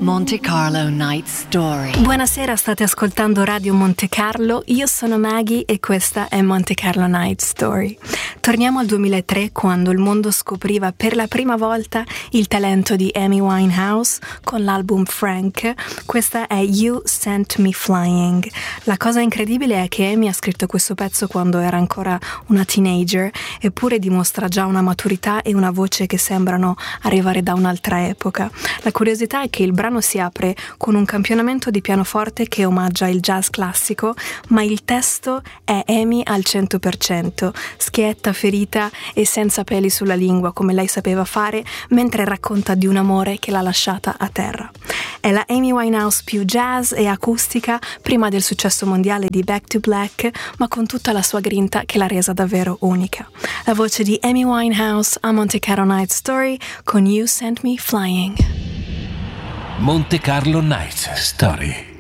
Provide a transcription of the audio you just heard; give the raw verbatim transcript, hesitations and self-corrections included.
Monte Carlo Night Story. Buonasera, state ascoltando Radio Monte Carlo, io sono Maggie e questa è Monte Carlo Night Story. Torniamo al duemilatré, quando il mondo scopriva per la prima volta il talento di Amy Winehouse con l'album Frank. Questa è You Sent Me Flying. La cosa incredibile è che Amy ha scritto questo pezzo quando era ancora una teenager, eppure dimostra già una maturità e una voce che sembrano arrivare da un'altra epoca. La curiosità è che il brano si apre con un campionamento di pianoforte che omaggia il jazz classico, ma il testo è Amy al cento per cento, schietta, ferita e senza peli sulla lingua come lei sapeva fare, mentre racconta di un amore che l'ha lasciata a terra. È la Amy Winehouse più jazz e acustica prima del successo mondiale di Back to Black, ma con tutta la sua grinta che l'ha resa davvero unica. La voce di Amy Winehouse a Monte Carlo Night Story con You Sent Me Flying. Monte Carlo Night Story.